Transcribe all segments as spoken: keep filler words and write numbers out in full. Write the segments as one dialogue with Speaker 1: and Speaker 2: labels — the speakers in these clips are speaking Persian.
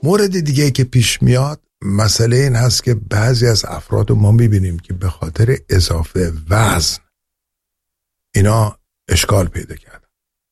Speaker 1: مورد دیگه که پیش میاد مسئله این هست که بعضی از افراد ما میبینیم که به خاطر اضافه وزن اینا اشکال پیدا کردن.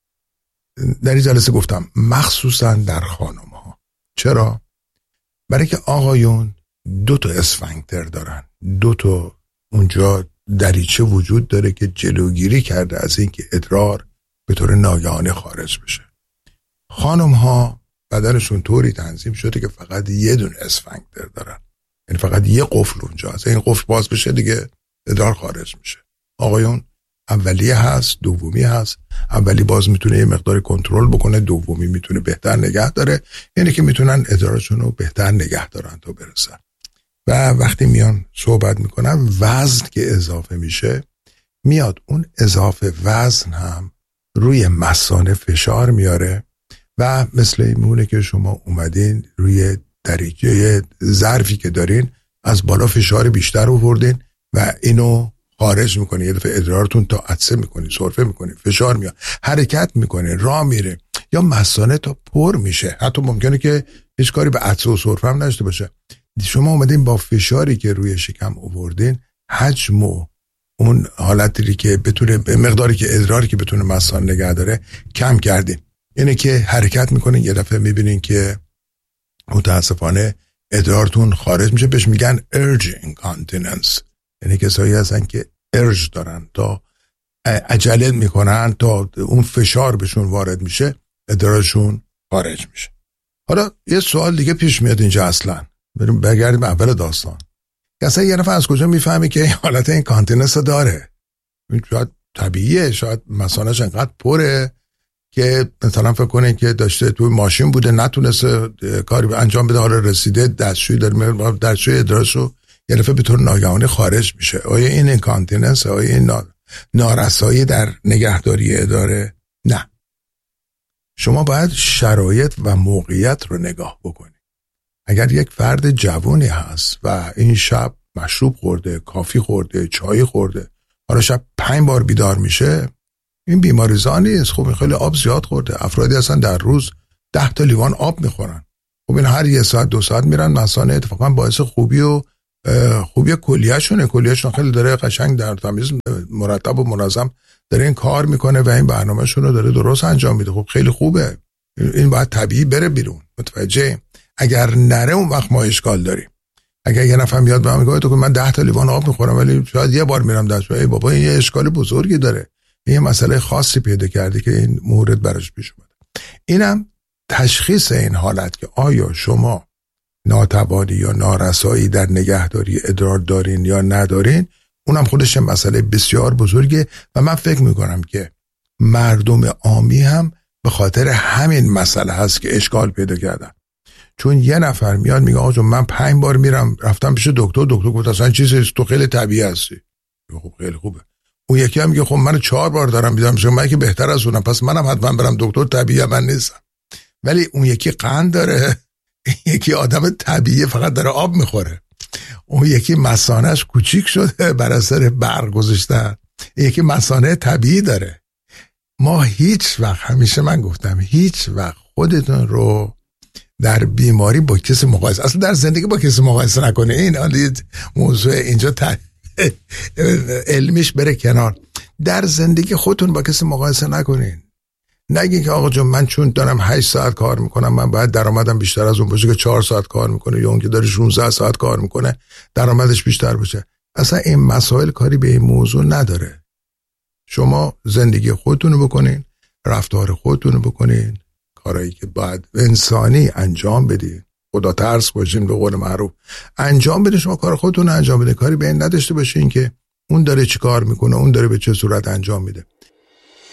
Speaker 1: در این جلسه گفتم مخصوصا در خانم ها. چرا؟ برای که آقایون دو تا اسفنکتر دارن، دو تا اونجا دریچه وجود داره که جلوگیری کرده از اینکه ادرار به طور ناگهانی خارج بشه. خانم ها بدنشون طوری تنظیم شده که فقط یه دونه اسفنکتر دارن، یعنی فقط یه قفل اونجا هست، این قفل باز بشه دیگه ادرار خارج میشه. آقایون اولیه هست، دومی هست. اولی باز میتونه یه مقدار کنترل بکنه، دومی میتونه بهتر نگه داره، یعنی که میتونن ادرارشون رو بهتر نگه دارن تا برسن. و وقتی میان صحبت میکنن وزن که اضافه میشه، میاد اون اضافه وزن هم روی مثانه فشار میاره و مثل این میمونه که شما اومدین روی دریچه ظرفی که دارین از بالا فشار بیشتر آوردین و اینو خارج میکنی، یه دفعه ادرارتون تا عطسه میکنی، سرفه میکنی، فشار میاد، حرکت میکنه، راه میره یا مثانه تا پر میشه. حتی ممکنه که هیچ کاری به عطسه و سرفه هم نداشته باشه. شما اومدین با فشاری که روی شکم آوردین حجم و اون حالتی که بتونه به مقداری که ادراری که بتونه مثانه نگه داره کم کردین، یعنی که حرکت میکنین، یه دفعه میبینین که متاسفانه ادرارتون خارج میشه. بهش میگن urge incontinence، یعنی کسایی هستن که ارج دارن تا عجله میکنن تا اون فشار بهشون وارد میشه ادرارشون خارج میشه. حالا یه سوال دیگه پیش میاد اینجا، اصلا بریم بگردیم اول داستان. اصلا یه نفر از کجا میفهمی که این حالت این کانتیننس داره؟ شاید طبیعیه، شاید مثانه‌اش انقدر پره که مثلا فکر کنین که داشته توی ماشین بوده نتونسته کاری انجام بده، حالا رسیده دستشویی داره، دستشویی ادرارشو یه دفعه به طور ناگهانی خارج میشه. آیا این اینکانتیننس، آیا این نارسایی در نگهداری اداره؟ نه. شما باید شرایط و موقعیت رو نگاه بکنید. اگر یک فرد جوانی هست و این شب مشروب خورده، کافی خورده، چای خورده، حالا شب پنج بار بیدار میشه، این بیماریزا نیست. خب این خیلی آب زیاد خورده. افرادی هستن در روز ده تا لیوان آب میخورن. خب این هر یه ساعت دو ساعت میرن مثانه، اتفاقا باعث خوبی و خوبی کلیه‌شونه. کلیه‌شون خیلی داره قشنگ در تمیز مرتب و منظم داره این کار میکنه و این برنامه‌شون رو داره درست انجام میده. خب خیلی خوبه. این باید طبیعی بره بیرون. متوجه؟ اگر نره اون وقت ما اشکال داریم. اگر یه نفر میاد به من میگه تو که من ده تا لیوان آب میخورم ولی شاید یه بار میرم دستشویی، ای بابا این یه اشکال بزرگی داره. این مسئله خاصی پیدا کرده که این مورد براش پیش اومده. اینم تشخیص این حالت که آیا شما ناتوانی یا نارسایی در نگهداری ادرار دارین یا ندارین، اونم خودش مسئله بسیار بزرگه و من فکر میکنم که مردم عامی هم به خاطر همین مسئله هست که اشکال پیدا کردن. چون یه نفر میاد میگه آقا من پنج بار میرم رفتم پیش دکتر، دکتر گفت اصلا چیزی تو خیلی طبیعی هستی. خب خیلی خوبه. اون یکی هم میگه خب من چهار بار دارم میرم، من که بهتر از اونم، پس منم حتما برم دکتر، طبیعی من نیستم. ولی اون یکی قند داره، یکی آدم طبیعی فقط داره آب میخوره. اون یکی مثانه‌اش کوچیک شده بر اثر برق گذاشتن، یکی مثانه طبیعی داره. ما هیچ وقت، همیشه من گفتم هیچ وقت خودتون رو در بیماری با کسی مقایسه، اصلا در زندگی با کسی مقایسه نکنه. این حالید موضوع اینجا ت... علمیش بره کنار. در زندگی خودتون با کسی مقایسه نکنین. نگین که آقا جون من چون دارم هشت ساعت کار میکنم من باید درآمدم بیشتر از اون باشه که چهار ساعت کار میکنه، یا اون که داره شانزده ساعت کار میکنه درآمدش بیشتر باشه. اصلا این مسائل کاری به این موضوع نداره. شما زندگی خودتون رو بکنین، رفتار خودتون رو بکنین، کارهایی که باید انسانی انجام بدین، خدا ترس باشین به قول معروف انجام بدین. شما کار خودتون رو انجام بدین، کاری به این نداشته باشین که اون داره چی کار میکنه، اون داره به چه صورت انجام میده.